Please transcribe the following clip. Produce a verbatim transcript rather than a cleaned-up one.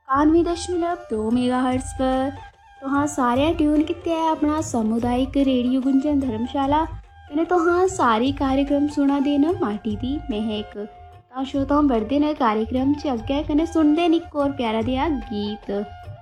कानवे दशमलव दो mega hertz पर तुहां सारे ट्यून किते है अपना सामुदायिक रेडियो गुंजन धर्मशाला कने तुहां सारी कार्यक्रम सुना देन माटी दी महक। तां श्रोताओं बढ़दे ने कार्यक्रम च अग्गे कने सुनदे न इक होर प्यारा देआ गीत।